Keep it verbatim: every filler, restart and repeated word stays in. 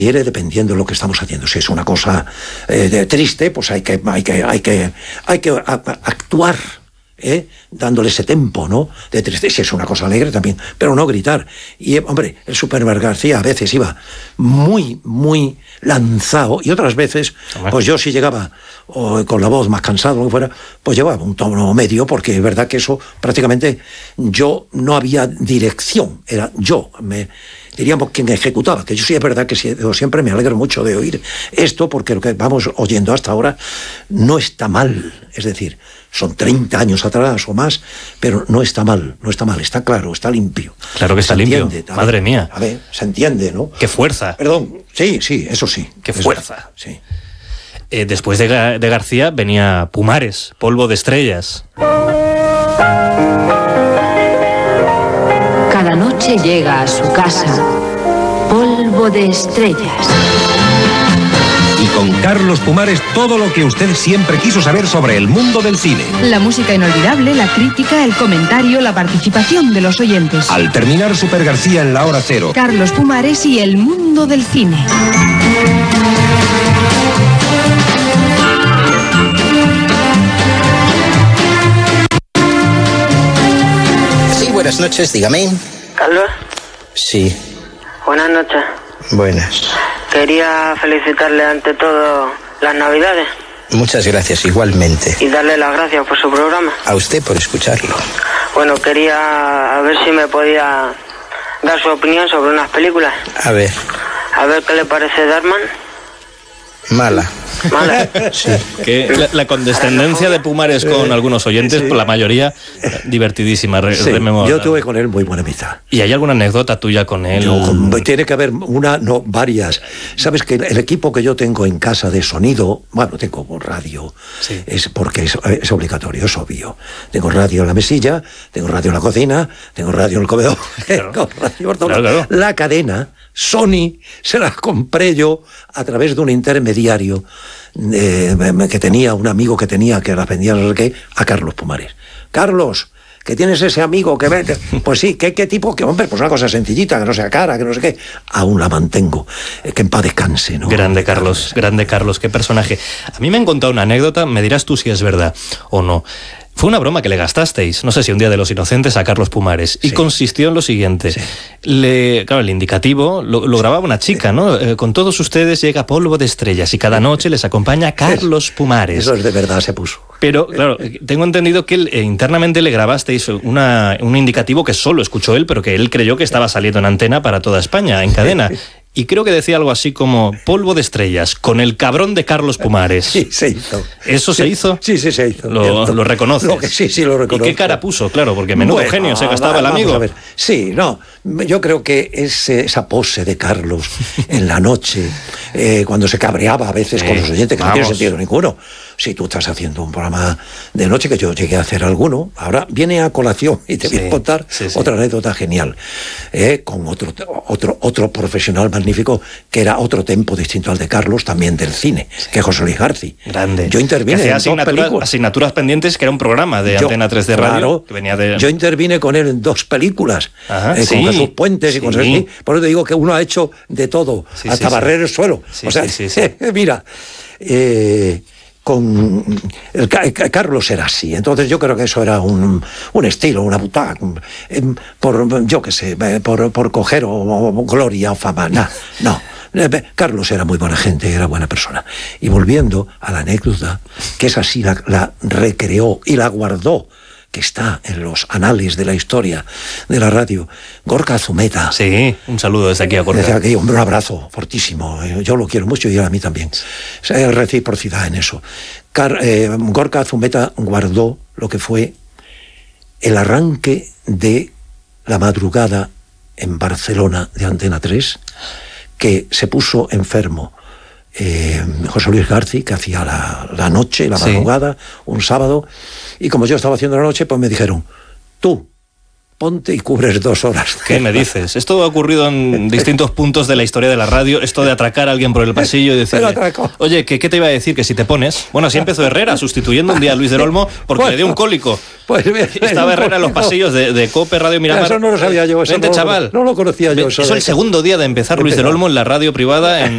dependiendo de lo que estamos haciendo. Si es una cosa eh, de, triste, pues hay que, hay que, hay que, hay que a, a, actuar, ¿eh? dándole ese tempo, ¿no? De tristeza. Si es una cosa alegre también, pero no gritar. Y, hombre, el Superman García a veces iba muy, muy lanzado, y otras veces, pues yo si llegaba o, con la voz más cansado, lo que fuera, pues llevaba un tono medio, porque es verdad que eso prácticamente yo no había dirección, era yo, me... diríamos quien ejecutaba, que yo sí es verdad que siempre me alegro mucho de oír esto, porque lo que vamos oyendo hasta ahora no está mal, es decir, son treinta años atrás o más, pero no está mal, no está mal, está claro, está limpio. Claro que está limpio, madre mía. A ver, se entiende, ¿no? ¡Qué fuerza! Perdón, sí, sí, eso sí. ¡Qué fuerza! Sí. Eh, después de, de García venía Pumares, Polvo de Estrellas. Cada noche llega a su casa Polvo de Estrellas. Y con Carlos Pumares todo lo que usted siempre quiso saber sobre el mundo del cine. La música inolvidable, la crítica, el comentario, la participación de los oyentes. Al terminar Super García en la hora cero. Carlos Pumares y el mundo del cine. Sí, buenas noches, dígame. ¿Carlos? Sí. Buenas noches. Buenas. Quería felicitarle ante todo las Navidades. Muchas gracias, igualmente. Y darle las gracias por su programa. A usted por escucharlo. Bueno, quería a ver si me podía dar su opinión sobre unas películas. A ver. A ver qué le parece Darman. Mala. Mala. Sí. Que la, la condescendencia de Pumares con algunos oyentes, sí. por la mayoría, divertidísima. Re, sí, rememorada. yo tuve con él muy buena amistad. ¿Y hay alguna anécdota tuya con él? Yo, tiene que haber una, no, varias. Sabes que el equipo que yo tengo en casa de sonido, bueno, tengo radio, sí. es porque es, es obligatorio, es obvio. Tengo radio en la mesilla, tengo radio en la cocina, tengo radio en el comedor, Claro. tengo radio por todo. Claro, claro. La cadena Sony se la compré yo a través de un intermediario eh, que tenía, un amigo que tenía, que la vendía no sé qué, a Carlos Pumares. Carlos, que tienes ese amigo que ve, pues sí, ¿qué, qué tipo? Que hombre, pues una cosa sencillita, que no sea cara, que no sé qué. Aún la mantengo, eh, que en paz descanse, ¿no? Grande Carlos, grande Carlos, qué personaje. A mí me han contado una anécdota, me dirás tú si es verdad o no. Fue una broma que le gastasteis, no sé si un día de los inocentes, a Carlos Pumares, y sí. consistió en lo siguiente. Sí. Le, claro, el indicativo lo, lo grababa una chica, ¿no? Eh, con todos ustedes llega Polvo de Estrellas y cada noche les acompaña Carlos Pumares. Eso es de verdad, se puso. Pero, claro, tengo entendido que él, eh, internamente le grabasteis una, un indicativo que solo escuchó él, pero que él creyó que estaba saliendo en antena para toda España, en cadena. Y creo que decía algo así como Polvo de Estrellas, con el cabrón de Carlos Pumares. Sí, se hizo. ¿Eso se hizo? Sí, sí, se hizo. Lo, lo reconoces. Lo que, sí, sí, lo reconozco. ¿Y qué cara puso? Claro, porque menudo bueno, genio se gastaba el amigo. A ver. Sí, no, yo creo que ese, esa pose de Carlos en la noche, eh, cuando se cabreaba a veces sí, con los oyentes, que vamos. No tiene sentido ninguno. Si tú estás haciendo un programa de noche, que yo llegué a hacer alguno, ahora viene a colación y te sí, voy a contar sí, sí. otra anécdota genial, eh, con otro, otro, otro profesional magnífico, que era otro tempo distinto al de Carlos, también del cine, sí. que es José Luis García. Grande. Yo intervine en asignaturas, dos asignaturas pendientes, que era un programa de yo, Antena tres de Radio. Claro, que venía de... yo intervine con él en dos películas, Ajá, eh, sí, con Jesús Puentes y sí. con así. Por eso te digo que uno ha hecho de todo, sí, hasta sí, barrer sí. el suelo. Sí, o sea, sí, sí, sí. mira... Eh, con el, Carlos era así, entonces yo creo que eso era un, un estilo, una putada, por yo qué sé, por, por coger o, o gloria o fama, no, no. Carlos era muy buena gente, era buena persona. Y volviendo a la anécdota, que es así, la, la recreó y la guardó, que está en los anales de la historia de la radio, Gorka Zumeta. Sí, un saludo desde aquí a Gorka. Desde aquí, un abrazo fortísimo. Yo lo quiero mucho y él a mí también. Hay reciprocidad en eso. Car, eh, Gorka Zumeta guardó lo que fue el arranque de la madrugada en Barcelona de Antena tres, que se puso enfermo eh, José Luis García, que hacía la, la noche, la madrugada, sí. un sábado, y como yo estaba haciendo la noche, pues me dijeron, tú, ponte y cubres dos horas. ¿Qué me dices? Esto ha ocurrido en distintos puntos de la historia de la radio, esto de atracar a alguien por el pasillo y decirle, oye, ¿qué, ¿qué te iba a decir? Que si te pones... Bueno, así empezó Herrera, sustituyendo un día a Luis del Olmo, porque bueno, le dio un cólico. Pues bien, estaba Herrera en los pasillos de, de COPE, Radio Miramar. Eso no lo sabía yo. Eso Vente, no, chaval. No lo conocía yo. Eso es el segundo día de empezar Luis del Olmo en la radio privada en,